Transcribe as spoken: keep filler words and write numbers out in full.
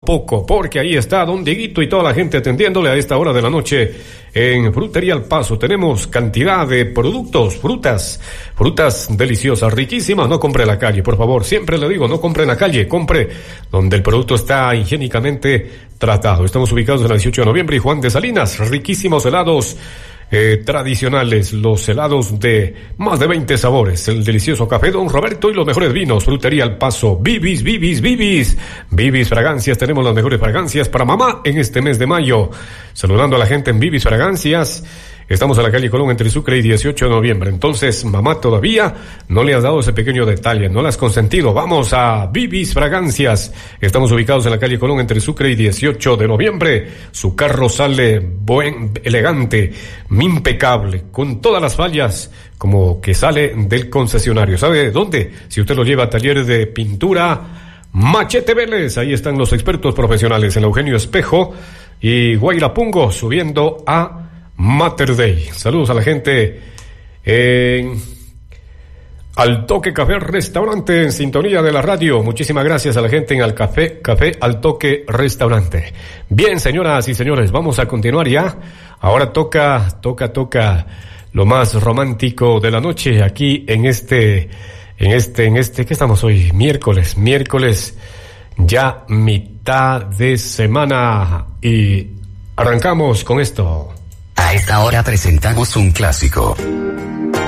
poco, porque ahí está Don Dieguito y toda la gente atendiéndole a esta hora de la noche en Frutería El Paso. Tenemos cantidad de productos, frutas, frutas deliciosas, riquísimas. No compre en la calle, por favor. Siempre le digo, no compre en la calle, compre donde el producto está higiénicamente tratado. Estamos ubicados en la dieciocho de noviembre y Juan de Salinas. Riquísimos helados Eh, tradicionales, los helados de más de veinte sabores, el delicioso café Don Roberto y los mejores vinos. Frutería El Paso, Bibis, Bibis, Bibis, Bibis Fragancias. Tenemos las mejores fragancias para mamá en este mes de mayo. Saludando a la gente en Bibis Fragancias. Estamos a la calle Colón entre Sucre y dieciocho de noviembre. Entonces, mamá, todavía no le has dado ese pequeño detalle, no la has consentido. Vamos a Bibis Fragancias. Estamos ubicados en la calle Colón entre Sucre y dieciocho de noviembre. Su carro sale buen, elegante, impecable, con todas las fallas, como que sale del concesionario. ¿Sabe dónde? Si usted lo lleva a talleres de pintura Machete Vélez, ahí están los expertos profesionales en Eugenio Espejo y Guairapungo, subiendo a Mater Dei. Saludos a la gente en Al Toque Café Restaurante, en sintonía de la radio. Muchísimas gracias a la gente en Al Café, Café Al Toque Restaurante. Bien, señoras y señores, vamos a continuar ya. Ahora toca, toca, toca lo más romántico de la noche aquí en este, en este, en este, ¿qué estamos hoy? Miércoles, miércoles, ya mitad de semana y arrancamos con esto. A esta hora presentamos un clásico.